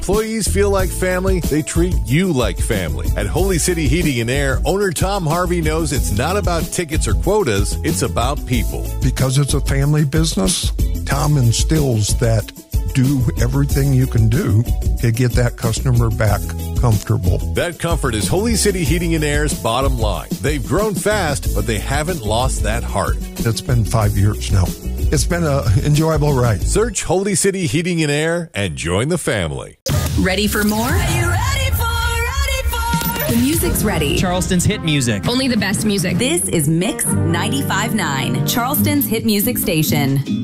Employees feel like family, they treat you like family. At Holy City Heating and Air, owner Tom Harvey knows it's not about tickets or quotas, it's about people. Because it's a family business, Tom instills that do everything you can do to get that customer back comfortable. That comfort is Holy City Heating and Air's bottom line. They've grown fast, but they haven't lost that heart. It's been 5 years now. It's been an enjoyable ride. Search Holy City Heating and Air and join the family. Ready for more? Are you ready for? The music's ready. Charleston's hit music. Only the best music. This is Mix 95.9, Charleston's hit music station.